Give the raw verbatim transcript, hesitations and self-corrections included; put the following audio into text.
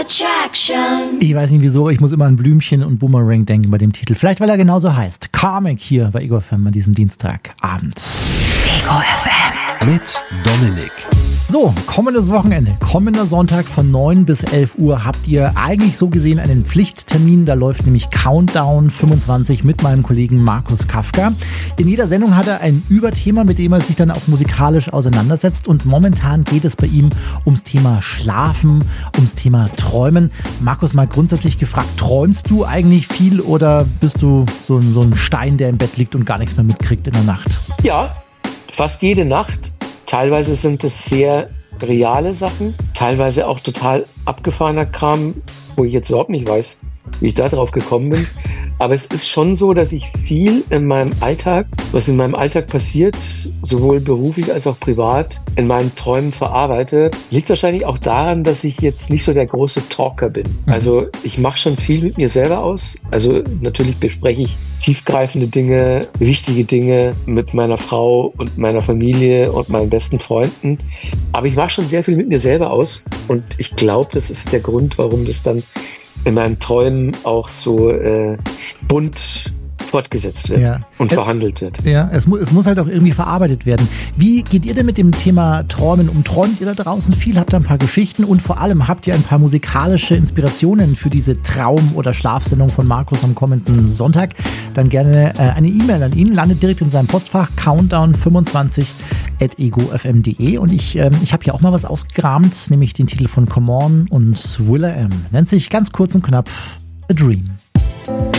Attraction. Ich weiß nicht wieso, aber ich muss immer an Blümchen und Boomerang denken bei dem Titel. Vielleicht, weil er genauso heißt. Karmic hier bei Ego F M an diesem Dienstagabend. Ego F M. Mit Dominik. So, kommendes Wochenende, kommender Sonntag von neun bis elf Uhr habt ihr eigentlich so gesehen einen Pflichttermin. Da läuft nämlich Countdown fünfundzwanzig mit meinem Kollegen Markus Kafka. In jeder Sendung hat er ein Überthema, mit dem er sich dann auch musikalisch auseinandersetzt. Und momentan geht es bei ihm ums Thema Schlafen, ums Thema Träumen. Markus, mal grundsätzlich gefragt, träumst du eigentlich viel oder bist du so, so ein Stein, der im Bett liegt und gar nichts mehr mitkriegt in der Nacht? Ja, fast jede Nacht. Teilweise sind es sehr reale Sachen, teilweise auch total abgefahrener Kram, wo ich jetzt überhaupt nicht weiß, wie ich da drauf gekommen bin. Aber es ist schon so, dass ich viel in meinem Alltag, was in meinem Alltag passiert, sowohl beruflich als auch privat, in meinen Träumen verarbeite. Liegt wahrscheinlich auch daran, dass ich jetzt nicht so der große Talker bin. Also ich mache schon viel mit mir selber aus. Also natürlich bespreche ich tiefgreifende Dinge, wichtige Dinge mit meiner Frau und meiner Familie und meinen besten Freunden. Aber ich mache schon sehr viel mit mir selber aus. Und ich glaube, das ist der Grund, warum das dann in meinen Träumen auch so äh, bunt fortgesetzt wird Ja. und verhandelt wird. Ja, es, mu- es muss halt auch irgendwie verarbeitet werden. Wie geht ihr denn mit dem Thema Träumen um? Träumt ihr da draußen viel? Habt ihr ein paar Geschichten? Und vor allem, habt ihr ein paar musikalische Inspirationen für diese Traum- oder Schlafsendung von Markus am kommenden Sonntag? Dann gerne äh, eine E-Mail an ihn. Landet direkt in seinem Postfach countdown fünfundzwanzig at ego f m punkt de. Und ich, ähm, ich habe hier auch mal was ausgekramt, nämlich den Titel von Come On und Will I Am. Nennt sich ganz kurz und knapp A Dream.